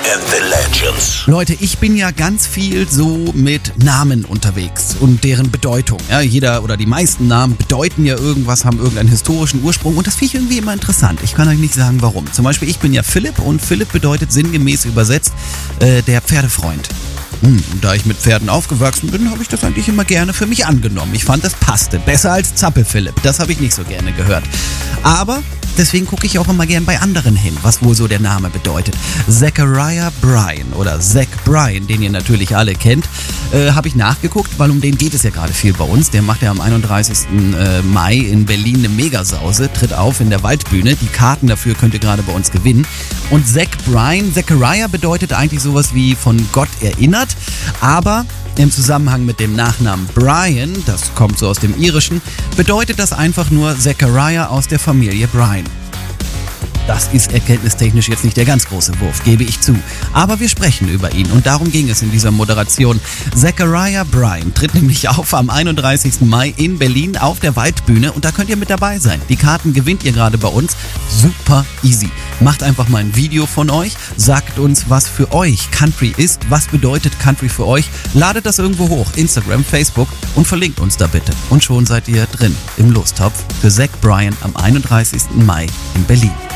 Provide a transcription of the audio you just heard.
and the Legends. Leute, ich bin ja ganz viel so mit Namen unterwegs und deren Bedeutung. Ja, jeder oder die meisten Namen bedeuten ja irgendwas, haben irgendeinen historischen Ursprung und das finde ich irgendwie immer interessant. Ich kann euch nicht sagen, warum. Zum Beispiel, ich bin ja Philipp und Philipp bedeutet sinngemäß übersetzt der Pferdefreund. Da ich mit Pferden aufgewachsen bin, habe ich das eigentlich immer gerne für mich angenommen. Ich fand, das passte. Besser als Zappel-Philipp. Das habe ich nicht so gerne gehört. Aber deswegen gucke ich auch immer gern bei anderen hin, was wohl so der Name bedeutet. Zachariah Bryan oder Zach Bryan, den ihr natürlich alle kennt, habe ich nachgeguckt, weil um den geht es ja gerade viel bei uns. Der macht ja am 31. Mai in Berlin eine Megasause, tritt auf in der Waldbühne. Die Karten dafür könnt ihr gerade bei uns gewinnen. Und Zach Bryan, Zachariah bedeutet eigentlich sowas wie von Gott erinnert, aber im Zusammenhang mit dem Nachnamen Bryan, das kommt so aus dem Irischen, bedeutet das einfach nur Zachariah aus der Familie Bryan. Das ist erkenntnistechnisch jetzt nicht der ganz große Wurf, gebe ich zu. Aber wir sprechen über ihn und darum ging es in dieser Moderation. Zachariah Bryan tritt nämlich auf am 31. Mai in Berlin auf der Waldbühne und da könnt ihr mit dabei sein. Die Karten gewinnt ihr gerade bei uns. Super easy. Macht einfach mal ein Video von euch, sagt uns, was für euch Country ist, was bedeutet Country für euch, ladet das irgendwo hoch, Instagram, Facebook und verlinkt uns da bitte. Und schon seid ihr drin im Lostopf für Zach Bryan am 31. Mai in Berlin.